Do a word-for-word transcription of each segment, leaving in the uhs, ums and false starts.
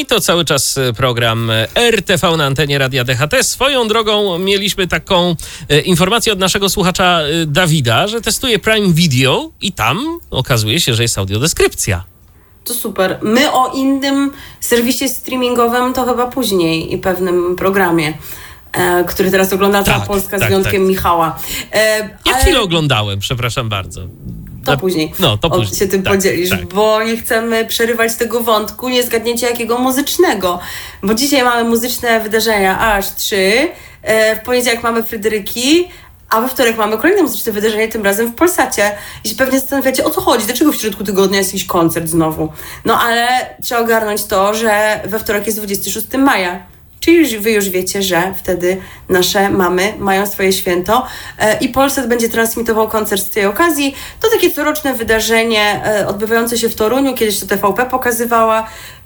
I to cały czas program R T V na antenie Radia D H T. Swoją drogą mieliśmy taką e, informację od naszego słuchacza e, Dawida, że testuje Prime Video i tam okazuje się, że jest audiodeskrypcja. To super. My o innym serwisie streamingowym to chyba później i pewnym programie, e, który teraz ogląda cała Tak, Polska tak, z wyjątkiem tak. Michała. E, Ja ale chwilę oglądałem, przepraszam bardzo. To Na- później. No, to o, później. się tym Tak, podzielisz, tak. bo nie chcemy przerywać tego wątku, nie zgadniecie jakiego muzycznego, bo dzisiaj mamy muzyczne wydarzenia aż trzy, e, w poniedziałek mamy Fryderyki, a we wtorek mamy kolejne muzyczne wydarzenie, tym razem w Polsacie. I się pewnie zastanawiacie, o co chodzi, dlaczego w środku tygodnia jest jakiś koncert znowu. No ale trzeba ogarnąć to, że we wtorek jest dwudziestego szóstego maja. Czyli już, wy już wiecie, że wtedy nasze mamy mają swoje święto e, i Polsat będzie transmitował koncert z tej okazji. To takie coroczne wydarzenie e, odbywające się w Toruniu, kiedyś to T V P pokazywała.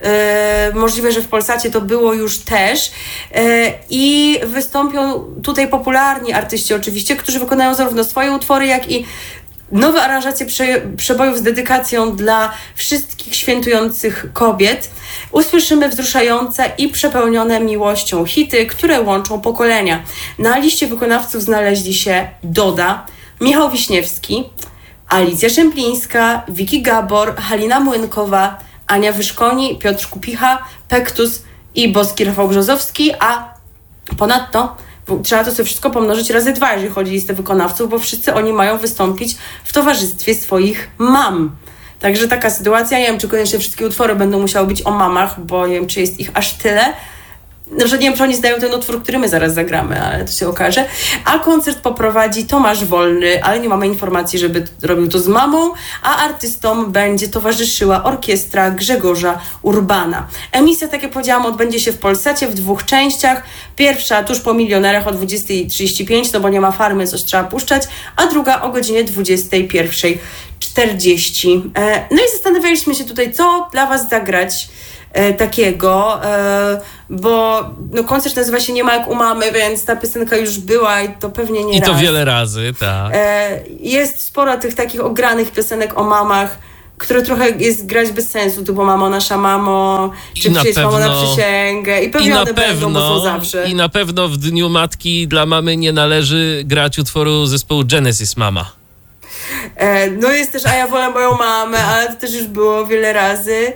E, możliwe, że w Polsacie to było już też. E, I wystąpią tutaj popularni artyści oczywiście, którzy wykonają zarówno swoje utwory, jak i nowe aranżacje prze, przebojów z dedykacją dla wszystkich świętujących kobiet. Usłyszymy wzruszające i przepełnione miłością hity, które łączą pokolenia. Na liście wykonawców znaleźli się Doda, Michał Wiśniewski, Alicja Szemplińska, Wiki Gabor, Halina Młynkowa, Ania Wyszkoni, Piotr Kupicha, Pektus i boski Rafał Brzozowski, a ponadto trzeba to sobie wszystko pomnożyć razy dwa, jeżeli chodzi o listę wykonawców, bo wszyscy oni mają wystąpić w towarzystwie swoich mam. Także taka sytuacja, nie wiem, czy koniecznie wszystkie utwory będą musiały być o mamach, bo nie wiem, czy jest ich aż tyle. No, że nie wiem, czy oni zdają ten utwór, który my zaraz zagramy, ale to się okaże. A koncert poprowadzi Tomasz Wolny, ale nie mamy informacji, żeby robił to z mamą, a artystom będzie towarzyszyła orkiestra Grzegorza Urbana. Emisja, tak jak powiedziałam, odbędzie się w Polsacie w dwóch częściach. Pierwsza tuż po Milionerach o dwudziestej trzydzieści pięć, no bo nie ma farmy, coś trzeba puszczać, a druga o godzinie dwudziestej pierwszej czterdzieści. No i zastanawialiśmy się tutaj, co dla was zagrać takiego, bo no, koncert nazywa się Nie ma jak u mamy, więc ta piosenka już była i to pewnie nie I to raz. wiele razy, tak. Jest sporo tych takich ogranych piosenek o mamach, które trochę jest grać bez sensu, tu bo mamo, nasza mamo, czy przyjedź mamo na przysięgę i pewnie I na one pewno, będą, bo są zawsze. I na pewno w Dniu Matki dla mamy nie należy grać utworu zespołu Genesis Mama. No jest też A ja wolę moją mamę, ale to też już było wiele razy.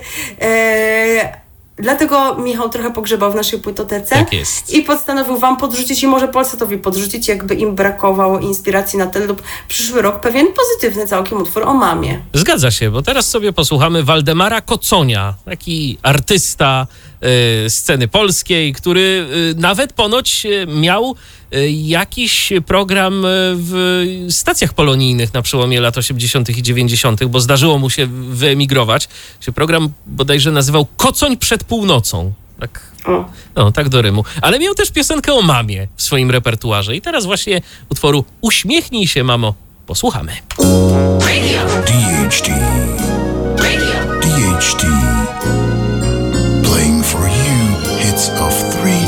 E, dlatego Michał trochę pogrzebał w naszej płytotece. Tak jest. I postanowił wam podrzucić i może Polsatowi podrzucić, jakby im brakowało inspiracji na ten lub przyszły rok, pewien pozytywny całkiem utwór o mamie. Zgadza się, bo teraz sobie posłuchamy Waldemara Koconia, taki artysta y, sceny polskiej, który y, nawet ponoć y, miał y, jakiś program y, w stacjach polonijnych na przełomie lat osiemdziesiątych i dziewięćdziesiątych, bo zdarzyło mu się wyemigrować. Się program bodajże nazywał Kocoń przed północą. Tak, O. no, tak do rymu. Ale miał też piosenkę o mamie w swoim repertuarze. I teraz właśnie utworu Uśmiechnij się, mamo, posłuchamy. Radio. D H D. Radio. D H D. Playing for you hits of three